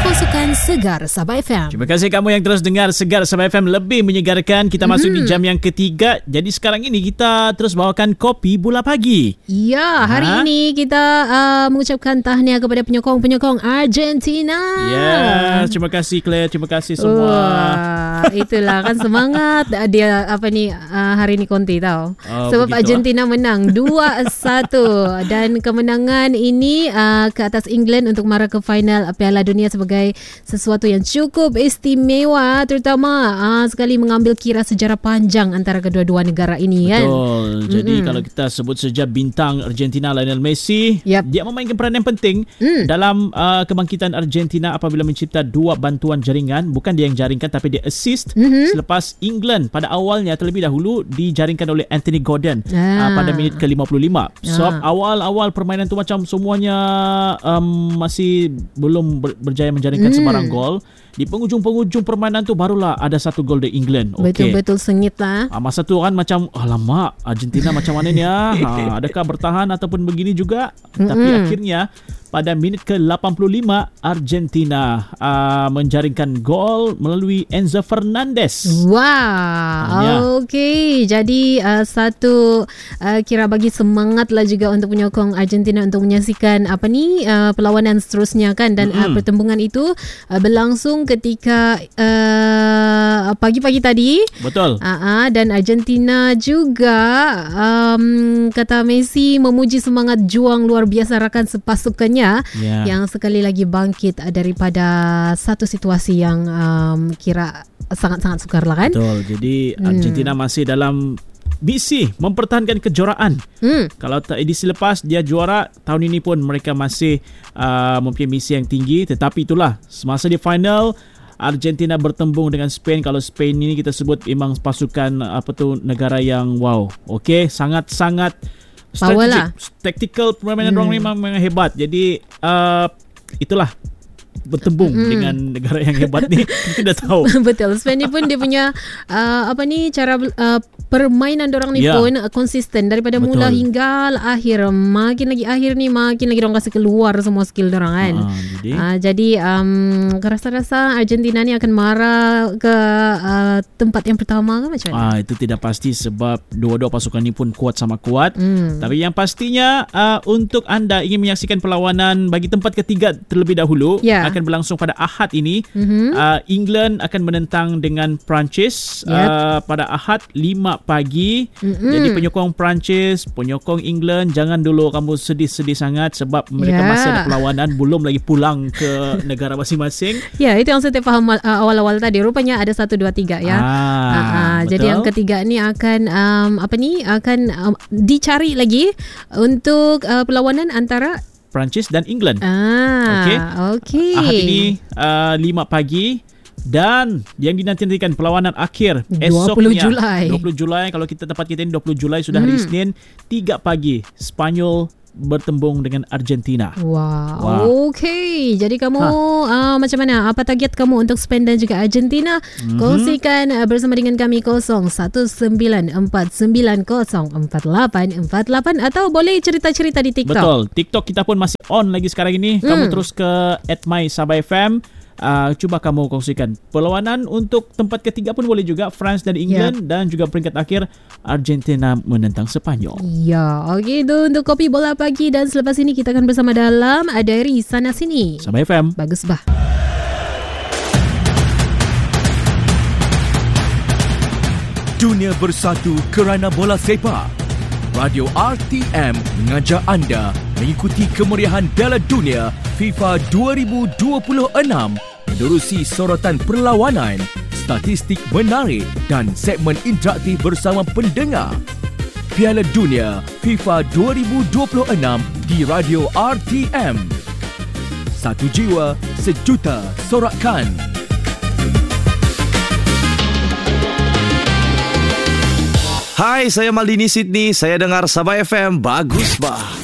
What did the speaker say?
Pasukan Segar Sabah FM. Terima kasih kamu yang terus dengar Segar Sabah FM, lebih menyegarkan. Kita masuk di jam yang ketiga. Jadi sekarang ini kita terus bawakan kopi bola pagi. Ya, hari ini kita mengucapkan tahniah kepada penyokong-penyokong Argentina. Ya, terima kasih Claire, terima kasih semua. Itulah kan semangat dia hari ini Conte tahu. Sebab begitu, Argentina menang 2-1 dan kemenangan ini ke atas England untuk mara ke final Piala Dunia sebagai sesuatu yang cukup istimewa, terutama sekali mengambil kira sejarah panjang antara kedua-dua negara ini. Betul. Kan? Jadi kalau kita sebut saja bintang Argentina Lionel Messi, dia memainkan peranan penting dalam kebangkitan Argentina apabila mencipta 2 bantuan jaringan. Bukan dia yang jaringkan, tapi dia assist selepas England pada awalnya terlebih dahulu dijaringkan oleh Anthony Gordon pada minit ke-55. Sebab awal-awal permainan tu macam semuanya masih belum berjaya menjaringkan sebarang gol. Di penghujung-penghujung permainan tu barulah ada satu gol dari England. Betul-betul sengit lah. Masa tu kan macam alamak, Argentina macam mana ni adakah bertahan ataupun begini juga? Tapi akhirnya pada minit ke-85 Argentina menjaringkan gol melalui Enzo Fernandez. Wow. Okey, jadi satu kira bagi semangat lah juga untuk penyokong Argentina untuk menyaksikan perlawanan seterusnya kan, dan pertembungan itu berlangsung ketika pagi-pagi tadi. Betul. Dan Argentina juga kata Messi memuji semangat juang luar biasa rakan sepasukannya yang sekali lagi bangkit daripada satu situasi yang kira sangat-sangat sukar lah kan. Betul. Jadi Argentina masih dalam misi mempertahankan kejuaraan. Kalau edisi lepas dia juara, tahun ini pun mereka masih mempunyai misi yang tinggi. Tetapi itulah, semasa di final Argentina bertembung dengan Spain. Kalau Spain ini kita sebut memang pasukan negara yang sangat-sangat tactical, permainan orang memang hebat. Jadi itulah, bertembung dengan negara yang hebat ni, kita dah tahu. Betul. Spain ni pun dia punya cara permainan dorang ni pun konsisten daripada mula hingga akhir. Makin lagi dorang kasih keluar semua skill dorang kan. Jadi rasa-rasa Argentina ni akan marah ke tempat yang pertama ke macam mana? Itu tidak pasti sebab dua-dua pasukan ni pun kuat sama kuat. Tapi yang pastinya untuk anda ingin menyaksikan perlawanan bagi tempat ketiga terlebih dahulu, akan berlangsung pada Ahad ini. England akan menentang dengan Perancis pada Ahad 5 pagi. Jadi penyokong Perancis, penyokong England, jangan dulu kamu sedih-sedih sangat sebab mereka masih ada perlawanan, belum lagi pulang ke negara masing-masing. Itu yang saya faham awal-awal tadi. Rupanya ada 1, 2, 3 ya. Jadi yang ketiga ni akan dicari lagi untuk perlawanan antara Perancis dan England. Okey. Ahad ini 5 pagi. Dan yang dinantikan perlawanan akhir esoknya 20 Julai. Kalau tempat kita ini 20 Julai sudah hari Isnin 3 pagi Spanyol bertembung dengan Argentina. Wow. Okey. Jadi kamu macam mana? Apa target kamu untuk Spain dan juga Argentina? Kongsikan bersama dengan kami 0199904848 atau boleh cerita-cerita di TikTok. Betul. TikTok kita pun masih on lagi sekarang ini. Kamu terus ke @mysabafm. Cuba kamu kongsikan perlawanan untuk tempat ketiga pun boleh juga, France dan England, dan juga peringkat akhir Argentina menentang Sepanyol. Okey, itu untuk kopi bola pagi, dan selepas ini kita akan bersama dalam Dari Sana Sini Sabah FM. Bagus bah. Dunia bersatu kerana bola sepak. Radio RTM mengajak anda mengikuti kemeriahan Piala Dunia FIFA 2026 menerusi sorotan perlawanan, statistik menarik dan segmen interaktif bersama pendengar. Piala Dunia FIFA 2026 di Radio RTM. Satu jiwa, sejuta sorakan. Hai, saya Maldini Sydney. Saya dengar Sabah FM. Bagus bah.